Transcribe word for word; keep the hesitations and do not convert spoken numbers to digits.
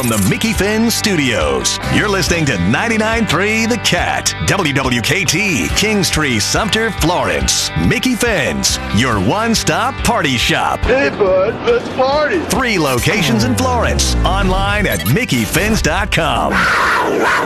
from the Mickey Finn Studios. You're listening to ninety-nine point three The Cat, W W K T, Kingstree, Sumter, Florence. Mickey Finn's, your one-stop party shop. Hey, bud, let's party. Three locations in Florence. Online at mickey fins dot com.